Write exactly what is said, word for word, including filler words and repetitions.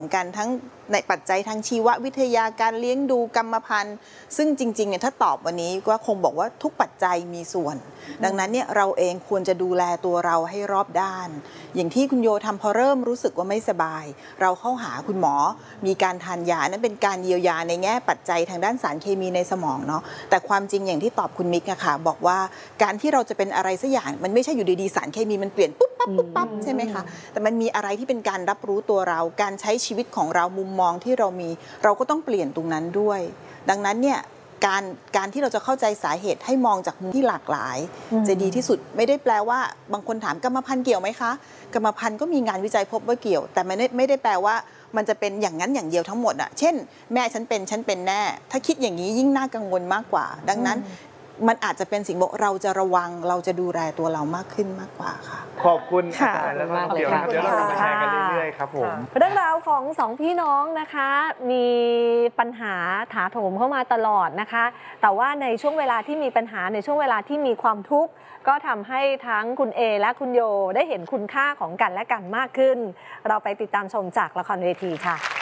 กันทั้งในปัจจัยทางชีววิทยาการเลี้ยงดูกรรมพันธุ์ซึ่งจริงๆเนี่ยถ้าตอบวันนี้ก็คงบอกว่าทุกปัจจัยมีส่วนดังนั้นเนี่ยเราเองควรจะดูแลตัวเราให้รอบด้านอย่างที่คุณโยทำพอเริ่มรู้สึกว่าไม่สบายเราเข้าหาคุณหมอมีการทานยานั้นเป็นการเยียวยาในแง่ปัจจัยทางด้านสารเคมีในสมองเนาะแต่ความจริงอย่างที่ตอบคุณมิกอะค่ะบอกว่าการที่เราจะเป็นอะไรสักอย่างมันไม่ใช่อยู่ดีๆสารเคมีมันเปลี่ยนปุ๊บปั๊บปุ๊บปั๊บใช่ไหมคะแต่มันมีอะไรที่เป็นการรับรู้ตัวเราการใช้ชีวิตของเรามุมมองที่เรามีเราก็ต้องเปลี่ยนตรงนั้นด้วยดังนั้นเนี่ยการการที่เราจะเข้าใจสาเหตุให้มองจากมุมที่หลากหลายจะดีที่สุดไม่ได้แปลว่าบางคนถามกรรมพันธุ์เกี่ยวไหมคะกรรมพันธุ์ก็มีงานวิจัยพบว่าเกี่ยวแต่ไม่ได้ไม่ได้แปลว่ามันจะเป็นอย่างนั้นอย่างเดียวทั้งหมดอะเช่นแม่ฉันเป็นฉันเป็นแน่ถ้าคิดอย่างนี้ยิ่งน่ากังวลมากกว่าดังนั้นมันอาจจะเป็นสิ่งบอกเราจะระวังเราจะดูแลตัวเรามากขึ้นมากกว่าค่ะขอบคุณค่ะแล้วก็เดี๋ยวเดี๋ยวเราจะมาแชร์กันเรื่อยๆครับผมเรื่องราวของสองพี่น้องนะคะมีปัญหาถาโถมเข้ามาตลอดนะคะแต่ว่าในช่วงเวลาที่มีปัญหาในช่วงเวลาที่มีความทุกข์ก็ทำให้ทั้งคุณเอและคุณโยได้เห็นคุณค่าของกันและกันมากขึ้นเราไปติดตามชมจากละครเวทีค่ะ